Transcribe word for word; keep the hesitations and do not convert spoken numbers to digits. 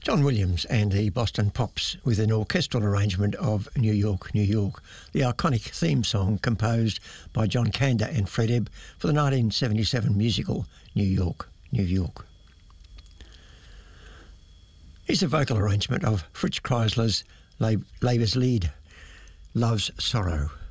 John Williams and the Boston Pops with an orchestral arrangement of New York, New York, the iconic theme song composed by John Kander and Fred Ebb for the nineteen seventy-seven musical New York, New York. Here's a vocal arrangement of Fritz Kreisler's Labour's Lied, Love's Sorrow.